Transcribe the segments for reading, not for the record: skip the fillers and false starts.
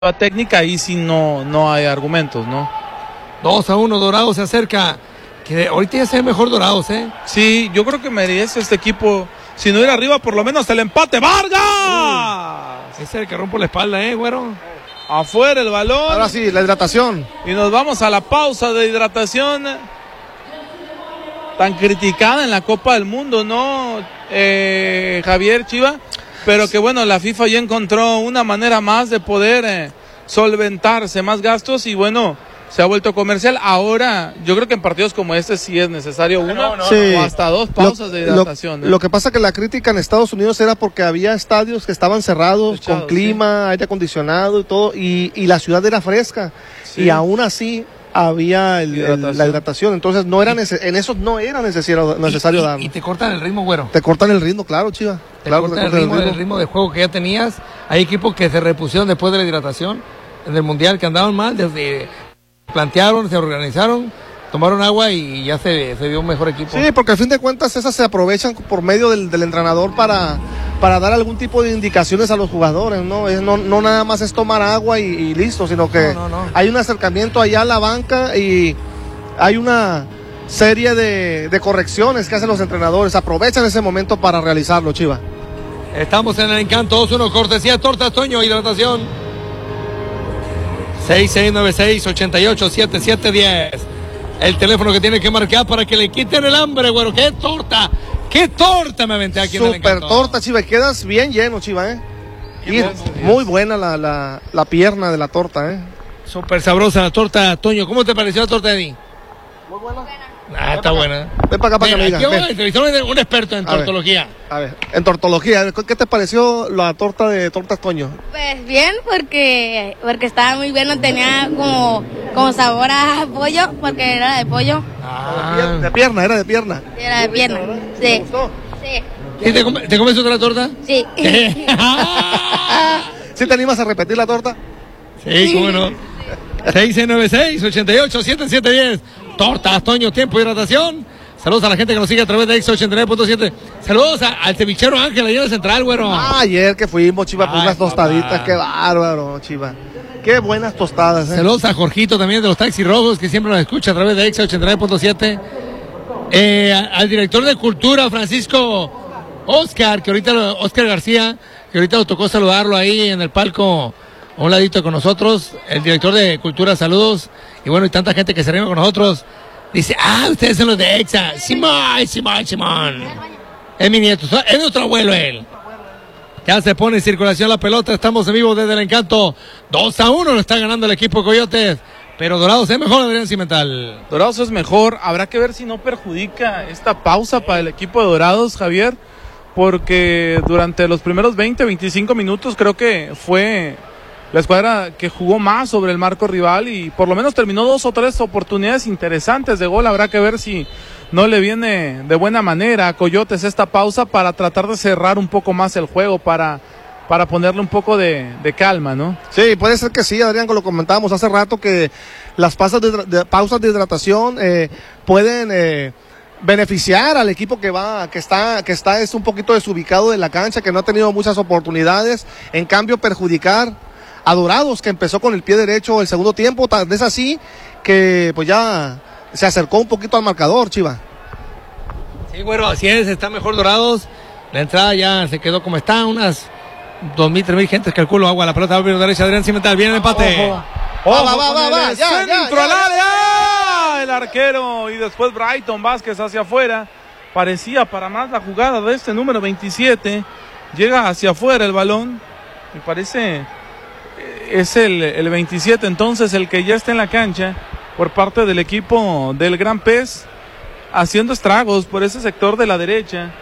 técnica, ahí sí no hay argumentos, ¿no? 2-1, Dorados se acerca. Que ahorita ya se ve mejor Dorados, ¿eh? Sí, yo creo que merece este equipo, si no ir arriba, por lo menos el empate. ¡Vargas! Ese es el que rompe la espalda, güero. Afuera el balón. Ahora sí, la hidratación. Y nos vamos a la pausa de hidratación. Tan criticada en la Copa del Mundo, ¿no? Javier Chiva. Pero que bueno, la FIFA ya encontró una manera más de poder solventarse más gastos y bueno, se ha vuelto comercial. Ahora, yo creo que en partidos como este sí es necesario una sí, o hasta dos pausas de hidratación. Lo que pasa que la crítica en Estados Unidos era porque había estadios que estaban cerrados, con clima, aire acondicionado y todo, y la ciudad era fresca, y aún así había la hidratación, entonces no era en eso no era necesario darlo. Y te cortan el ritmo, güero. Te cortan el ritmo, claro, Chiva. Claro, cortan el ritmo de juego que ya tenías. Hay equipos que se repusieron después de la hidratación en el Mundial, que andaban mal, desde plantearon, se organizaron, tomaron agua y ya se vio un mejor equipo. Sí, porque al fin de cuentas esas se aprovechan por medio del entrenador para dar algún tipo de indicaciones a los jugadores, ¿no? No nada más es tomar agua y listo, sino que hay un acercamiento allá a la banca y hay una serie de correcciones que hacen los entrenadores, aprovechan ese momento para realizarlo, Chiva. Estamos en el Encanto 2-1, cortesía Tortas Toño, hidratación. 6696-887710. El teléfono que tiene que marcar para que le quiten el hambre, güero. ¡Qué torta! ¡Qué torta me aventé aquí en el Encanto! Super torta, Chiva. Quedas bien lleno, Chiva, Y muy buena la pierna de la torta, Súper sabrosa la torta, Toño. ¿Cómo te pareció la torta, Eddie? Muy buena. Está buena. Ven para acá, para que me digas. Aquí vamos a entrevistar a un experto en tortología. A ver, en tortología, ¿qué te pareció la torta de Tortas Toño? Pues bien, porque estaba muy bueno, tenía como sabor a pollo, porque era de pollo. De pierna, era de pierna. Era de pierna, sí. ¿Te gustó? Sí. ¿Sí te comes otra torta? Sí. ¿Sí te animas a repetir la torta? Sí, cómo no. 6696-887710. Tortas, Toño, tiempo de hidratación. Saludos a la gente que nos sigue a través de X89.7. Saludos al cevichero Ángel, allá en la central, güero. Ayer que fuimos, Chiva, por unas tostaditas. Qué bárbaro, Chiva. Qué buenas tostadas, Saludos a Jorgito también de los Taxis Rojos, que siempre nos escucha a través de X89.7. Al director de Cultura, Francisco Oscar García, que ahorita nos tocó saludarlo ahí en el palco, a un ladito con nosotros. El director de Cultura, saludos. Y bueno, y tanta gente que se reúne con nosotros. Dice, ustedes son los de Exa. Simón. Es mi nieto, es nuestro abuelo él. Ya se pone en circulación la pelota, estamos en vivo desde el Encanto. 2-1 lo está ganando el equipo Coyotes. Pero Dorados es mejor, Adrián Cimental. Dorados es mejor, habrá que ver si no perjudica esta pausa para el equipo de Dorados, Javier. Porque durante los primeros 20-25 minutos creo que fue la escuadra que jugó más sobre el marco rival y por lo menos terminó 2 o 3 oportunidades interesantes de gol. Habrá que ver si no le viene de buena manera a Coyotes esta pausa para tratar de cerrar un poco más el juego, para ponerle un poco de calma, ¿no? Sí, puede ser que sí, Adrián, como lo comentábamos hace rato, que las pausas de hidratación pueden beneficiar al equipo que está es un poquito desubicado de la cancha, que no ha tenido muchas oportunidades, en cambio perjudicar a Dorados, que empezó con el pie derecho el segundo tiempo, tal vez así que pues ya se acercó un poquito al marcador, Chiva. Sí, bueno, así es, está mejor Dorados. La entrada ya se quedó como está, unas 2,000, 3,000 gentes, calculo, agua, la pelota va a abrir derecha, Adrián Cimental, viene el empate. Va, centro al área, el arquero, y después Brighton Vázquez hacia afuera. Parecía para más la jugada de este número 27, llega hacia afuera el balón, me parece es el 27 entonces el que ya está en la cancha por parte del equipo del Gran Pez, haciendo estragos por ese sector de la derecha.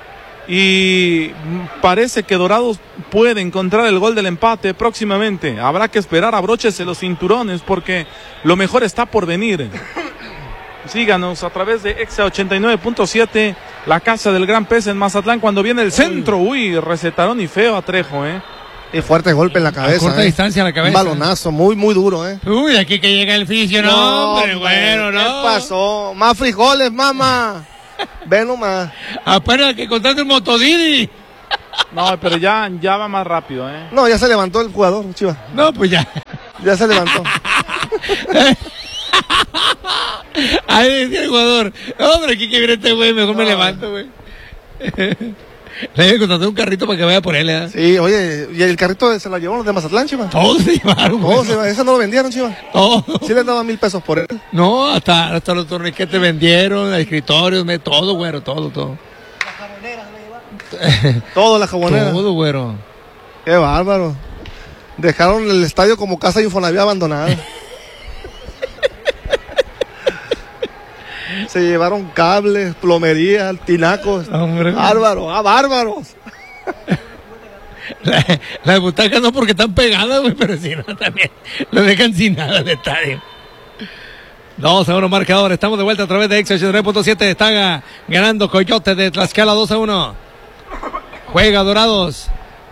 Y parece que Dorados puede encontrar el gol del empate próximamente. Habrá que esperar, abróchese los cinturones porque lo mejor está por venir. Síganos a través de Exa 89.7, la casa del Gran Pez en Mazatlán, cuando viene el centro. Uy, recetaron y feo a Trejo, Y fuerte golpe en la cabeza. A corta distancia en la cabeza. Un balonazo, muy, muy duro, Uy, aquí que llega el fisio, no, hombre, bueno, no. ¿Qué pasó? Más frijoles, mamá. Ve nomás. Apenas que contaste el Motodini. No, pero ya va más rápido, ¿eh? No, ya se levantó el jugador, Chivas. No, pues ya. Ya se levantó. Ahí decía el jugador. Hombre, aquí que viene este güey, mejor me levanto, güey. Le voy a contratar un carrito para que vaya por él, ¿eh? Sí, oye, ¿y el carrito se lo llevaron los de Mazatlán, Chivas? Todos se llevaron, güey. Todos se llevaron. Ese no lo vendieron, Chivas. Todo. Sí les daban 1,000 pesos por él. No, hasta los torniquetes vendieron, escritorios, todo, güero, todo. Todo, la jabonera. Todo, güero. Qué bárbaro. Dejaron el estadio como casa de Infonavit abandonada. Se llevaron cables, plomería, tinacos. Hombre. Bárbaros. Las butacas no porque están pegadas, güey, pero si no también lo dejan sin nada el estadio. 2-1 marcador, estamos de vuelta a través de Exa 89.7, está ganando Coyote de Tlaxcala 2-1. Juega Dorados.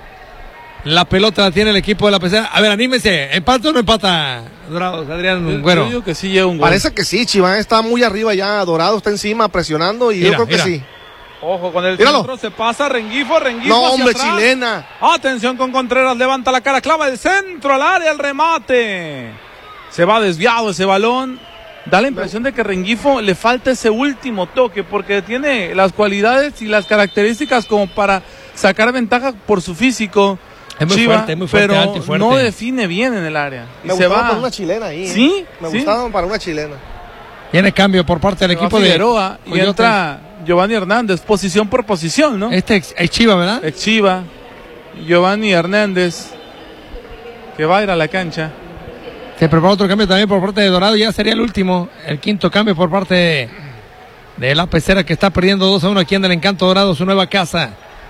La pelota la tiene el equipo de la Pecera. A ver, anímese, ¿empata o no empata Dorados, Adrián Güero? Yo digo que sí lleva un gol. Parece que sí, Chivas está muy arriba ya, Dorado está encima presionando y Mira, yo creo que sí. Ojo, con el Míralo. centro se pasa Rengifo No, hacia hombre, atrás. chilena. Atención con Contreras, levanta la cara, clava el centro al área, el remate. Se va desviado ese balón. Da la impresión de que Rengifo le falta ese último toque porque tiene las cualidades y las características como para sacar ventaja por su físico. Es muy Chiva, fuerte, pero alto y fuerte. no define bien en el área. Y Me se gustaban va. para una chilena ahí. ¿Sí? Me ¿Sí? gustaban para una chilena. Tiene cambio por parte del Se va equipo de Figueroa y Coyotes. entra Giovanni Hernández, posición por posición, ¿no? Este es Chiva, ¿verdad? Ex Chiva, Giovanni Hernández, que va a ir a la cancha. Se prepara otro cambio también por parte de Dorado, ya sería el último, el quinto cambio por parte de la Pecera que está perdiendo 2-1 aquí en el Encanto Dorado, su nueva casa.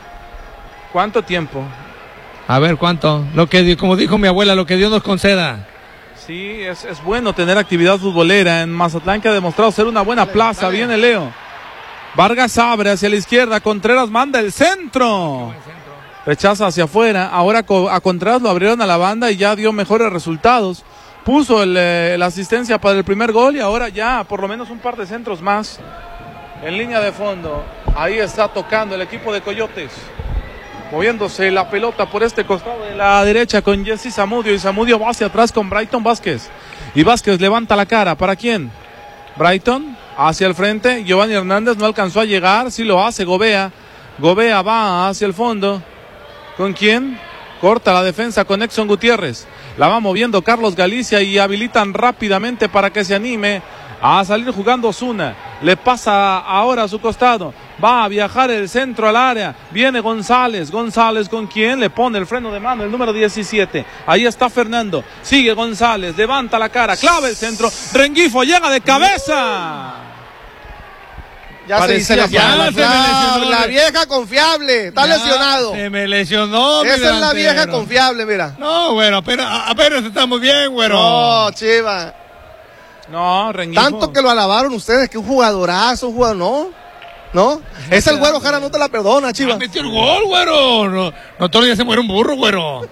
¿Cuánto tiempo? A ver cuánto, como dijo mi abuela, lo que Dios nos conceda. Sí, es bueno tener actividad futbolera en Mazatlán, que ha demostrado ser una buena plaza. Viene Leo. Vargas abre hacia la izquierda, Contreras manda el centro. Rechaza hacia afuera. Ahora a Contreras lo abrieron a la banda y ya dio mejores resultados. Puso la asistencia para el primer gol y ahora ya por lo menos un par de centros más en línea de fondo. Ahí está tocando el equipo de Coyotes, moviéndose la pelota por este costado de la derecha con Jesse Zamudio, y Zamudio va hacia atrás con Brighton Vázquez, y Vázquez levanta la cara. ¿Para quién? Brighton hacia el frente. Giovanni Hernández no alcanzó a llegar, sí lo hace Gobea va hacia el fondo. ¿Con quién? Corta la defensa con Exxon Gutiérrez, la va moviendo Carlos Galicia y habilitan rápidamente para que se anime a salir jugando Osuna. Le pasa ahora a su costado, va a viajar el centro al área, viene González ¿con quién? Le pone el freno de mano el número 17, ahí está Fernando, sigue González, levanta la cara, clava el centro, Rengifo llega de cabeza. Ya se dice Parecía la vieja confiable, está lesionado. Se me lesionó. Esa es la vieja confiable, mira. No, bueno, apenas estamos bien, güero. No, Chiva. No, Rengifo. Tanto que lo alabaron ustedes, que un jugadorazo, ¿no? Ese el Güero Jara no te la perdona, Chiva. Metió el gol, güero. No todos los días se muere un burro, güero.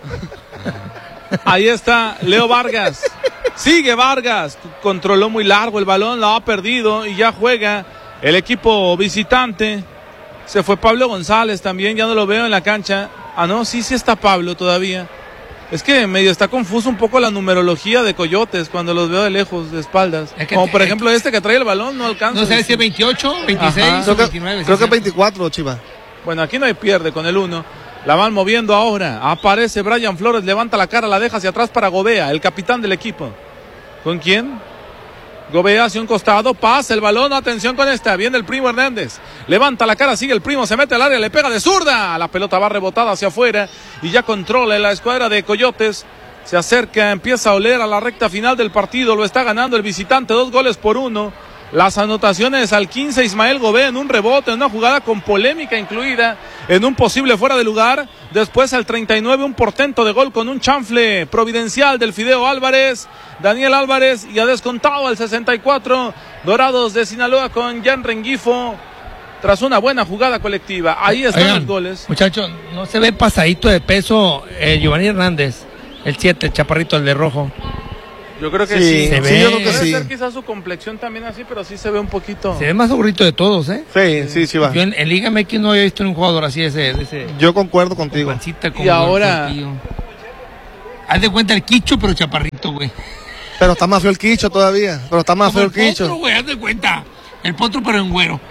Ahí está Leo Vargas. Sigue Vargas. Controló muy largo el balón, lo ha perdido y ya juega el equipo visitante. Se fue Pablo González también, ya no lo veo en la cancha. Ah, no, sí está Pablo todavía. Es que medio está confuso un poco la numerología de Coyotes cuando los veo de lejos, de espaldas. Es que como por ejemplo este que trae el balón, no alcanza. No sé si es 28, 26 Ajá. o 29. Creo que 24, Chiva. Bueno, aquí no hay pierde con el 1. La van moviendo ahora. Aparece Brian Flores, levanta la cara, la deja hacia atrás para Gobea, el capitán del equipo. ¿Con quién? Gobea hacia un costado, pasa el balón, atención con esta, viene el Primo Hernández, levanta la cara, sigue el Primo, se mete al área, le pega de zurda, la pelota va rebotada hacia afuera y ya controla la escuadra de Coyotes, se acerca, empieza a oler a la recta final del partido, lo está ganando el visitante 2-1, las anotaciones al 15 Ismael Gobea en un rebote, en una jugada con polémica incluida, en un posible fuera de lugar, después al 39 un portento de gol con un chanfle providencial del Fideo Álvarez, Daniel Álvarez, y ha descontado al 64 Dorados de Sinaloa con Jan Rengifo tras una buena jugada colectiva. Ahí están los goles. Muchachos, no se ve pasadito de peso Giovanni Hernández, el 7, el chaparrito, el de rojo. Yo creo que Sí, sí. se sí, ve. yo creo que Puede sí. ser quizás su complexión también así, pero sí se ve un poquito. Se ve más aburrido de todos, ¿eh? Sí, Chiva. Yo en Liga MX no había visto un jugador así de ese Yo concuerdo con contigo. pancita, con Y ahora- tortillo. Haz de cuenta el Quicho, pero chaparrito, güey. Pero está más feo el Quicho todavía. Pero está más Como feo el Potro, Quicho. güey, haz de cuenta. El Potro, pero en güero.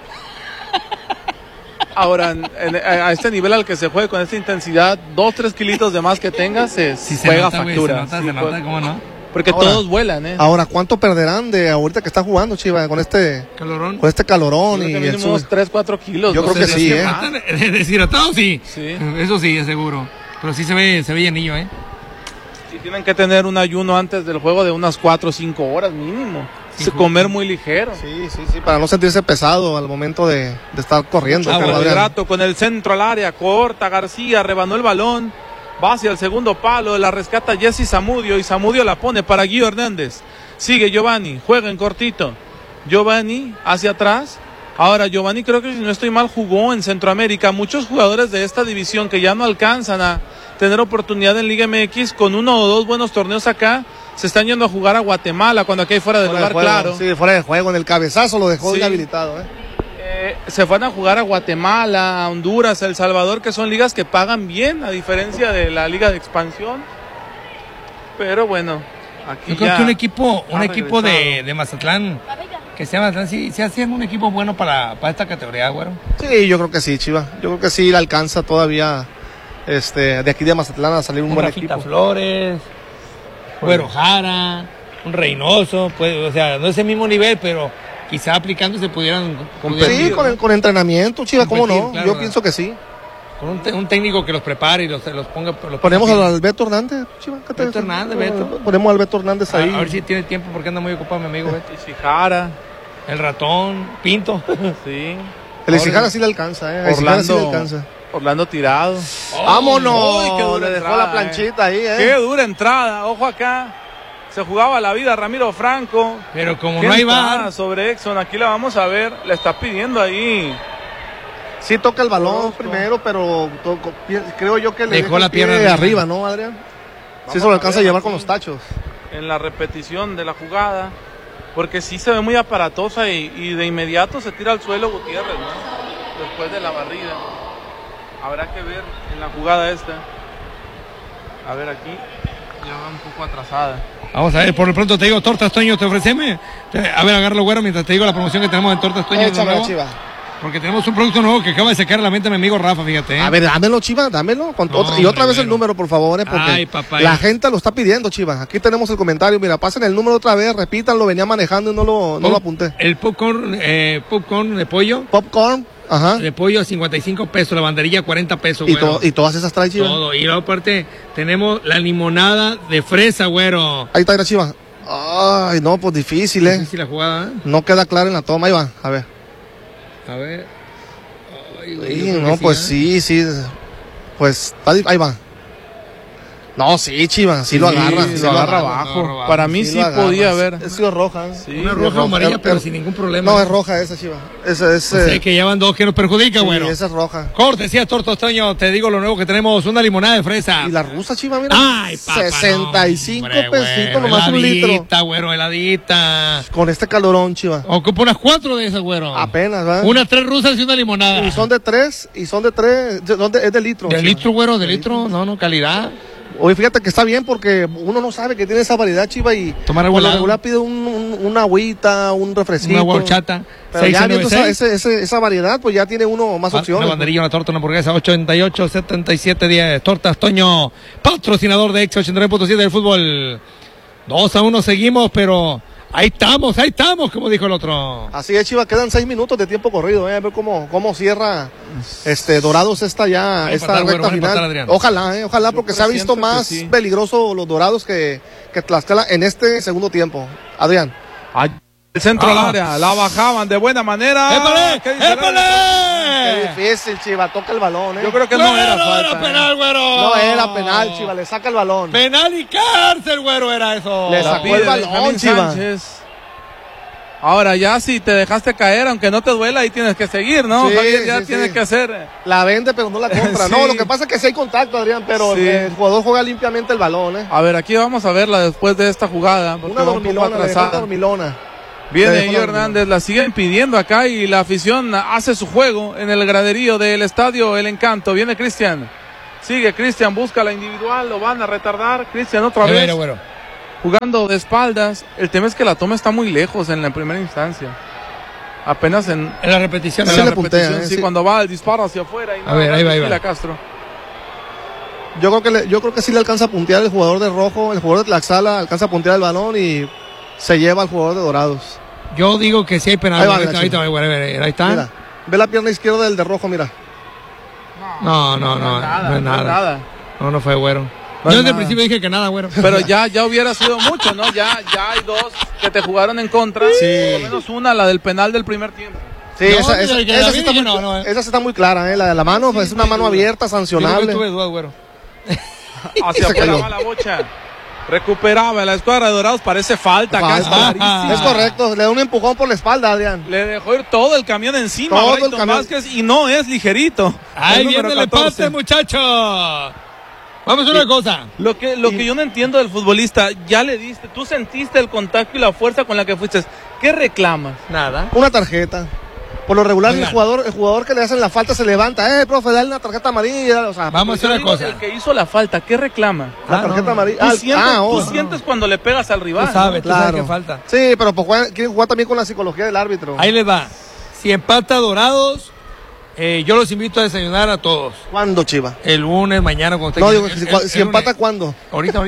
Ahora, a este nivel al que se juegue con esta intensidad, 2-3 kilitos de más que tenga, se Sí, juega nota, güey, factura. se Sí, nota, pues, ¿cómo no? porque Ahora- todos vuelan, ¿eh? Ahora, ¿cuánto perderán de ahorita que está jugando, Chiva? Con este Calorón. calorón Yo creo y que el mínimo unos 3-4 kilos. Yo no creo sé que si sí, es ¿eh? más. Deshidratado, sí. Sí. Eso sí, es seguro. Pero sí se ve llenillo, ¿eh? Sí, tienen que tener un ayuno antes del juego de unas 4 o 5 horas mínimo. Sí, Comer muy ligero. Sí, para no sentirse pesado al momento de estar corriendo. como Adrián. Carbohidrato con el centro al área, corta García, rebanó el balón, va hacia el segundo palo, la rescata Jesse Zamudio y Zamudio la pone para Guido Hernández. Sigue Giovanni, juega en cortito. Giovanni hacia atrás. Ahora Giovanni creo que si no estoy mal jugó en Centroamérica. Muchos jugadores de esta división que ya no alcanzan a tener oportunidad en Liga MX con 1 o 2 buenos torneos acá, se están yendo a jugar a Guatemala cuando aquí hay fuera de Fuera de lugar, juego, claro. Sí, fuera de juego. En el cabezazo lo dejó Sí. inhabilitado, ¿eh? Se van a jugar a Guatemala, a Honduras, a El Salvador, que son ligas que pagan bien, a diferencia de la liga de expansión. Pero bueno, aquí Yo creo ya que un equipo regresado. de Mazatlán, que sea Mazatlán, sí hacían un equipo bueno para esta categoría, güero. Sí, yo creo que sí, Chiva. Yo creo que sí le alcanza todavía de aquí de Mazatlán a salir un Un buen Rafita equipo. Flores, Güero Jara, un Reynoso, pues, o sea, no es el mismo nivel, pero quizá aplicando se pudieran Sí, competir, ¿no? con entrenamiento, Chiva, ¿cómo Competir, no? claro, Yo ¿verdad? pienso que sí. Con un técnico que los prepare y los ponga. Ponemos al Alberto Hernández, Chiva. ¿qué te Beto parece? Hernández, Beto. Ponemos al Alberto Hernández ahí. A ver si tiene tiempo porque anda muy ocupado mi amigo, Beto. Ishihara, El ratón, Pinto. sí. El Isijara sí le alcanza, ¿eh? El Isijara sí le alcanza. Orlando tirado. ¡Vámonos! Uy, qué dura Le dejó entrada, la planchita ahí, Qué dura entrada, ojo acá. Se jugaba la vida Ramiro Franco. Pero como Qué no hay entrada VAR, sobre Exxon, aquí la vamos a ver. Le está pidiendo ahí. Sí toca el balón Orozco. primero, pero creo yo que le Dejó deja la el pie pierna arriba, ¿no, Adrián? Sí Vamos se lo a alcanza a ver llevar aquí. con los tachos. En la repetición de la jugada, porque sí se ve muy aparatosa y de inmediato se tira al suelo Gutiérrez, ¿no? Después de la barrida. Habrá que ver en la jugada esta. A ver aquí, ya va un poco atrasada. vamos a ver, por lo pronto te digo, Tortas Toño, te ofreceme. A ver, agárralo, güero, mientras te digo la promoción que tenemos en Tortas Toño. de Échame, nuevo. Chiva. Porque tenemos un producto nuevo que acaba de sacar a la mente mi amigo Rafa, fíjate. ¿eh? A ver, dámelo, Chiva, dámelo. No, y otra vez hombre, el número, por favor, porque Ay, papá. la gente lo está pidiendo, Chiva. Aquí tenemos el comentario. Mira, pasen el número otra vez, repítanlo. Venía manejando y no lo apunté. El popcorn de pollo. Popcorn, ajá. De pollo a 55 pesos, la banderilla 40 pesos, güero. Y todas esas trae, Chiva. Todo. Y luego aparte tenemos la limonada de fresa, güero. Ahí está, mira, Chiva. Ay, no, pues difícil, ¿eh? Difícil la jugada, ¿eh? No queda claro en la toma. Ahí va, a ver. A ver. Ay, güey, Sí, yo creo no, que pues ¿eh? sí. Pues ahí va. No, sí, Chiva, sí, lo agarra. Sí, sí lo agarra agarra, abajo. lo agarra Para abajo. mí sí lo agarra. podía haber. Es sido roja. Sí, Una es roja o amarilla, roja. pero sin ningún problema. No, es roja esa, Chiva. Esa es. O sea, que ya van dos que nos perjudica, sí, güero. esa es roja. Cortesía Tortos Toño, te digo lo nuevo que tenemos, una limonada de fresa. Y la rusa, Chiva, mira. Ay, papá, 65 no, hombre, pesitos, güero, nomás un litro. Heladita, güero, heladita. Con este calorón, Chiva. Ocupa unas 4 de esas, güero. Apenas, ¿verdad? Unas 3 rusas y una limonada. Y son de 3, es de litro. De Chiva. litro, güero, de litro. No, calidad. Oye, fíjate que está bien porque uno no sabe que tiene esa variedad, Chiva, y Tomar agua por lo helada. regular pide una agüita, un refresquito. Una horchata. Pero ya viendo 696. esa variedad, pues ya tiene uno más Una opciones. banderilla, una torta, una hamburguesa, 88-77-10. Tortas Toño, patrocinador de Exa 89.7 del fútbol. 2-1 seguimos, pero ahí estamos, como dijo el otro. Así es, Chiva, quedan 6 minutos de tiempo corrido, a ver cómo cierra Dorados esta Va a esta empatar, güero, recta va a empatar, final. Adrián. Ojalá, porque se ha visto presiento que más sí. peligroso los Dorados que Tlaxcala en este segundo tiempo. Adrián. El centro al área, la bajaban de buena manera. ¡Épale! ¿Qué dice el árbitro? Qué ¡Épale! difícil, Chiva, toca el balón, Yo creo que no era falta. era penal, güero. No era penal, Chiva, le saca el balón. Penal y cárcel, güero, era eso. Le La sacó pide el balón, Benjamín Chiva. Sánchez. Ahora ya si te dejaste caer, aunque no te duela, ahí tienes que seguir, ¿no? Sí, Javier ya sí, tiene sí. que hacer. La vende, pero no la compra. Sí. No, lo que pasa es que sí hay contacto, Adrián, pero Sí. el jugador juega limpiamente el balón, ¿eh? A ver, aquí vamos a verla después de esta jugada. Porque Una va un poco dormilona, le dejó una atrasada. dormilona. Viene Le dejó Gio la Hernández, la siguen pidiendo acá y la afición hace su juego en el graderío del estadio El Encanto. Viene Cristian. Sigue Cristian, busca la individual, lo van a retardar. Cristian otra Qué vez. bueno. Jugando de espaldas. El tema es que la toma está muy lejos en la primera instancia. Apenas en En la repetición. Sí, la le repetición, puntea, sí, sí. cuando va el disparo hacia afuera. Y A ver, ahí va, ahí va. Vigila Castro. Yo creo que sí le alcanza a puntear el jugador de rojo, el jugador de Tlaxcala alcanza a puntear el balón y se lleva al jugador de Dorados. Yo digo que sí hay penal. Ahí va, Ahorita, mira, ahorita, ahí está. Mira, ve la pierna izquierda del de rojo, mira. No es nada. No fue güero. No Yo es desde el nada. principio dije que nada, güero. Pero ya hubiera sido mucho, ¿no? Ya hay dos que te jugaron en contra. Sí. Por lo menos una, la del penal del primer tiempo. Sí, No, esa desde que esa la sí vi está dije, muy, no, esa sí está muy clara, ¿eh? La de la mano, pues, es una mano abierta, Yo creo que sancionable. tuve dudas, güero. Hacia Se afuera cayó. va la bocha. Recuperaba la escuadra de Dorados, parece falta. Acá es Falta. clarísima. Es correcto, le da un empujón por la espalda, Adrián. Le dejó ir todo el camión encima Todo a el Brighton camión. Vázquez y no es ligerito. Ahí El viene número el 14. empate, muchachos. Vamos a una cosa. Lo que yo no entiendo del futbolista, ya le diste, tú sentiste el contacto y la fuerza con la que fuiste. ¿Qué reclamas? Nada. Una tarjeta. Por lo regular, Oigan. el jugador que le hacen la falta se levanta. Profe, dale una tarjeta amarilla. O sea, Vamos a hacer Yo una digo, cosa. El que hizo la falta, ¿qué reclama? la tarjeta no. amarilla. Tú Oh, sientes cuando le pegas al rival. Tú sabes, tú sabes claro. que falta. Sí, pero pues quieren jugar también con la psicología del árbitro. Ahí les va. Si empata Dorados, yo los invito a desayunar a todos. ¿Cuándo, Chiva? El lunes, mañana, cuando No, tengan- digo, el si empata, lunes. ¿cuándo? Ahorita.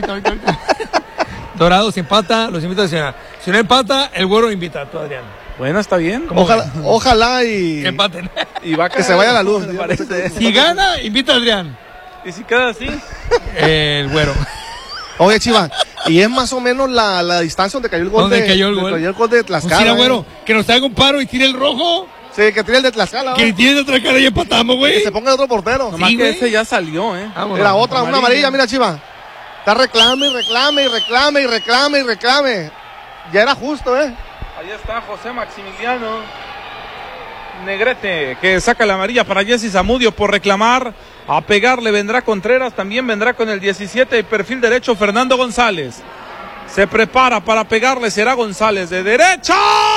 Dorados, si empata, los invito a desayunar. Si no empata, el güero invita a tú, Adrián. Bueno, está bien. Ojalá y Que empaten. Y va a que se vaya la luz. me parece. Si gana, invita a Adrián. Y si queda así, El güero. Oye, Chiva, y es más o menos la distancia donde cayó el gol ¿Dónde de cayó el gol? donde cayó el gol de Pues Tlaxcala. mira, ¿eh? güero, que nos haga un paro y tire el rojo. Sí, que tire el de Tlaxcala. Que ¿no? tire de otra cara y empatamos, Que güey. se ponga el otro portero. nomás Sí, que güey. ese ya salió, Vámonos. Mira, otra, una amarilla. amarilla, mira, Chiva. Está reclame. Ya era justo, ¿eh? Ahí está José Maximiliano Negrete, que saca la amarilla para Jesse Zamudio por reclamar. A pegarle vendrá Contreras, también vendrá con el 17 y perfil derecho Fernando González. Se prepara para pegarle, será González de derecha.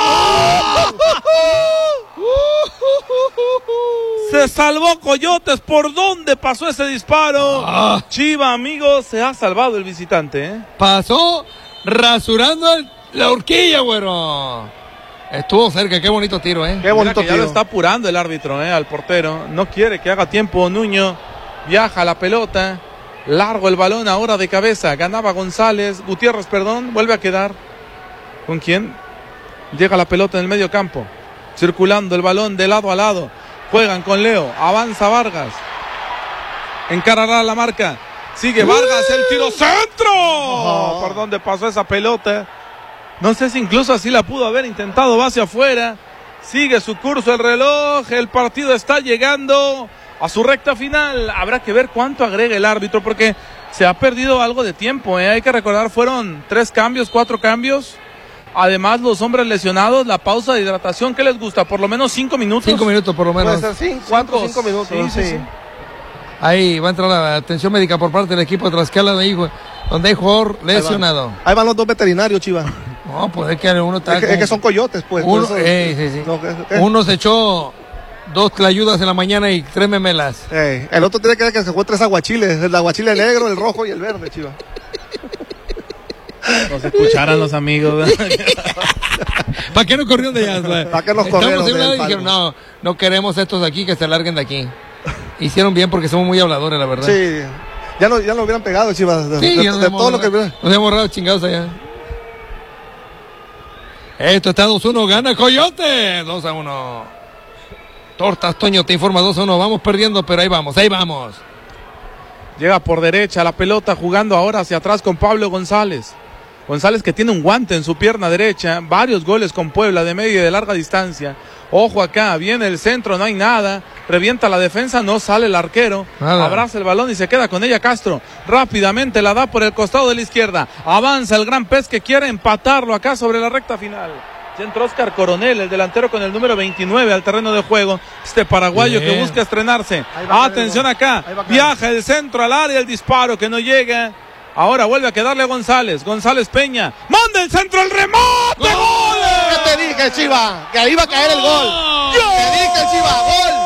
Se salvó Coyotes. ¿Por dónde pasó ese disparo? Chiva, amigos, se ha salvado el visitante, ¿eh? Pasó rasurando la horquilla, güero. Estuvo cerca, qué bonito tiro, ¿eh? Qué bonito Mira que ya lo tiro. está apurando el árbitro, al portero. No quiere que haga tiempo Nuño. Viaja la pelota. Largo el balón ahora de cabeza. Ganaba Gutiérrez, vuelve a quedar. ¿Con quién? Llega la pelota en el medio campo. Circulando el balón de lado a lado. Juegan con Leo. Avanza Vargas. Encarará la marca. Sigue Vargas, el tiro centro. ¿Por dónde pasó esa pelota? No sé si incluso así la pudo haber intentado. Va hacia afuera. Sigue su curso el reloj. El partido está llegando a su recta final. Habrá que ver cuánto agrega el árbitro porque se ha perdido algo de tiempo. Hay que recordar, fueron 4 cambios. Además, los hombres lesionados, la pausa de hidratación, ¿qué les gusta? Por lo menos 5 minutos. 5 minutos por lo menos. Puede ser 4 o 5 minutos. Sí. Ahí va a entrar la atención médica por parte del equipo de Tlaxcala, donde hay jugador lesionado. Ahí van los dos veterinarios, Chiva. No, pues es que uno está. Es que son coyotes, pues. Uno, por eso- sí. No, ¿qué? Uno se echó 2 tlayudas en la mañana y 3 memelas. El otro tiene que se juegue 3 aguachiles. El aguachile negro, el rojo y el verde, Chiva. Nos escucharan los amigos. ¿Para qué no corrieron de allá? ¿Para qué nos Estamos corrieron en un lado del y dijeron, palco? no queremos estos de aquí, que se larguen de aquí. Hicieron bien porque somos muy habladores, la verdad. Sí. Ya no hubieran pegado, Chiva. Sí, ya nos de hemos todo lo que borrado- nos hemos borrado chingados allá. Esto está 2-1, gana Coyote. 2-1. Tortas Toño te informa 2-1. Vamos perdiendo, pero ahí vamos. Llega por derecha la pelota, jugando ahora hacia atrás con Pablo González. González que tiene un guante en su pierna derecha. Varios goles con Puebla de media y de larga distancia. Ojo acá, viene el centro, no hay nada. Revienta la defensa, no sale el arquero. Nada. Abraza el balón y se queda con ella Castro. Rápidamente la da por el costado de la izquierda. Avanza el gran pez que quiere empatarlo acá sobre la recta final. Entra Oscar Coronel, el delantero con el número 29 al terreno de juego. Este paraguayo que busca estrenarse. Atención acá. Viaja el centro al área, el disparo que no llega. Ahora vuelve a quedarle a González. González Peña. ¡Manda el centro, el remate! ¡Gol! ¿Qué te dije, Chiva? Que ahí iba a caer el gol. Te dije, Chiva, gol.